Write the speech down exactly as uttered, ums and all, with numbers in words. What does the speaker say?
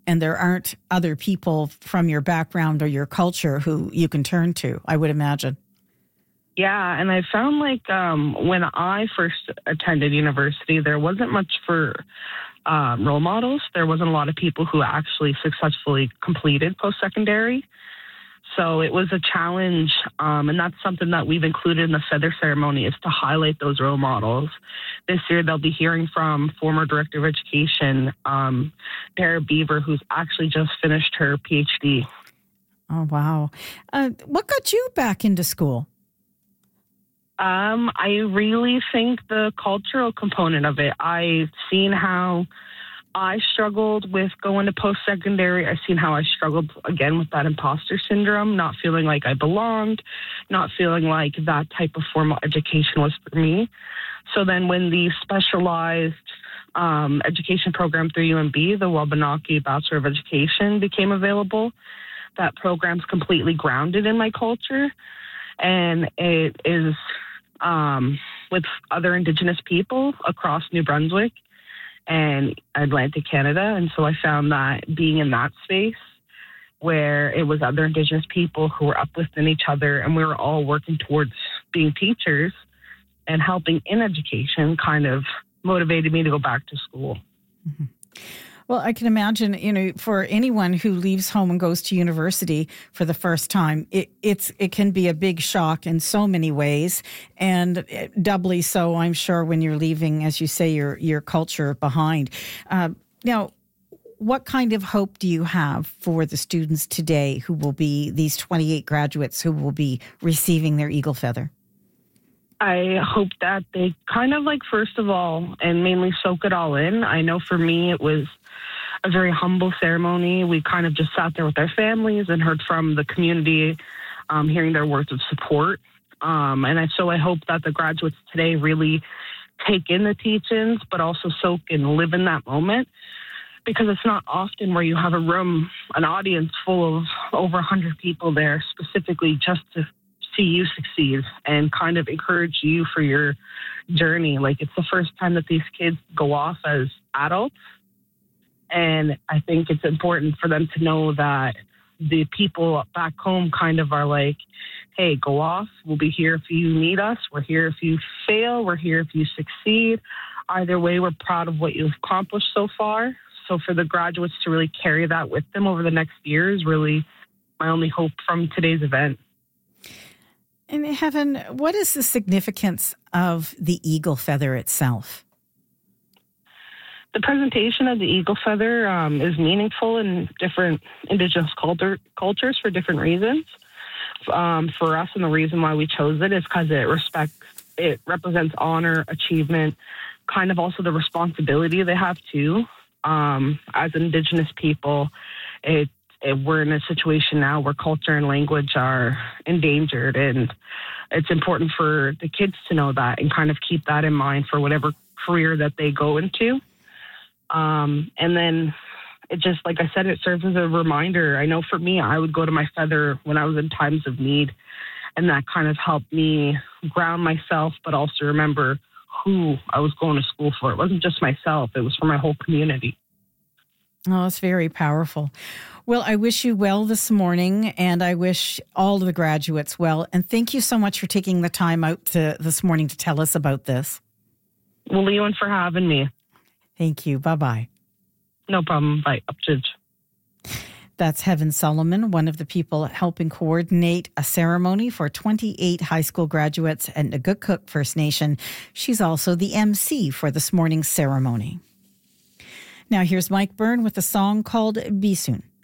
and there aren't other people from your background or your culture who you can turn to, I would imagine. Yeah, and I found like um, when I first attended university, there wasn't much for um, role models. There wasn't a lot of people who actually successfully completed post-secondary. So it was a challenge, um, and that's something that we've included in the feather ceremony, is to highlight those role models. This year, they'll be hearing from former Director of Education, um, Dara Beaver, who's actually just finished her PhD. Oh, wow. Uh, what got you back into school? Um, I really think the cultural component of it. I've seen how I struggled with going to post-secondary. I've seen how I struggled, again, with that imposter syndrome, not feeling like I belonged, not feeling like that type of formal education was for me. So then when the specialized um, education program through U N B, the Wabanaki Bachelor of Education, became available, that program's completely grounded in my culture. And it is um, with other Indigenous people across New Brunswick and Atlantic Canada. And so I found that being in that space where it was other Indigenous people who were uplifting each other and we were all working towards being teachers and helping in education kind of motivated me to go back to school. Mm-hmm. Well, I can imagine, you know, for anyone who leaves home and goes to university for the first time, it, it's it can be a big shock in so many ways, and doubly so, I'm sure, when you're leaving, as you say, your your culture behind. Uh, now, what kind of hope do you have for the students today who will be these twenty-eight graduates who will be receiving their Eagle Feather? I hope that they kind of like, first of all, and mainly soak it all in. I know for me, it was a very humble ceremony. We kind of just sat there with our families and heard from the community, um, hearing their words of support. Um, and I, so I hope that the graduates today really take in the teachings, but also soak and live in that moment, because it's not often where you have a room, an audience full of over one hundred people there specifically just to see you succeed and kind of encourage you for your journey. Like, it's the first time that these kids go off as adults. And I think it's important for them to know that the people back home kind of are like, hey, go off. We'll be here if you need us. We're here if you fail. We're here if you succeed. Either way, we're proud of what you've accomplished so far. So for the graduates to really carry that with them over the next year is really my only hope from today's event. And Heaven, what is the significance of the Eagle Feather itself? The presentation of the Eagle Feather um, is meaningful in different Indigenous culture, cultures for different reasons. Um, for us, and the reason why we chose it is because it respects, it represents honor, achievement, kind of also the responsibility they have too. Um, as Indigenous people, it we're in a situation now where culture and language are endangered, and it's important for the kids to know that and kind of keep that in mind for whatever career that they go into. Um, and then it just, like I said, it serves as a reminder. I know for me, I would go to my feather when I was in times of need, and that kind of helped me ground myself, but also remember who I was going to school for. It wasn't just myself. It was for my whole community. Oh, it's very powerful. Well, I wish you well this morning, and I wish all of the graduates well. And thank you so much for taking the time out to, this morning to tell us about this. Well, Leon, for having me. Thank you. Bye-bye. No problem. Bye. Up to. That's Heaven Solomon, one of the people helping coordinate a ceremony for twenty-eight high school graduates at Nagukuk First Nation. She's also the M C for this morning's ceremony. Now here's Mike Byrne with a song called Be Soon.